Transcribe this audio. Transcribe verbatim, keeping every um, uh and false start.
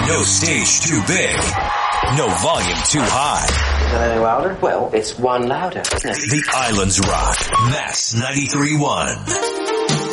No stage too big. No volume too high. Is that any louder? Well, it's one louder, isn't it? The Islands Rock. Max ninety-three point one.